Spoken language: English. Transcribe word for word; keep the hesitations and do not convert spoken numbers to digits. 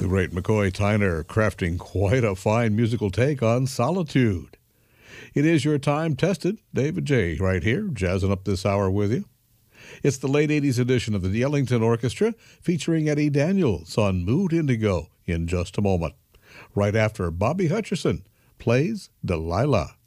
The great McCoy Tyner crafting quite a fine musical take on Solitude. It is your time-tested David J. right here, jazzing up this hour with you. It's the late eighties edition of the Ellington Orchestra featuring Eddie Daniels on Mood Indigo in just a moment, right after Bobby Hutcherson plays Delilah.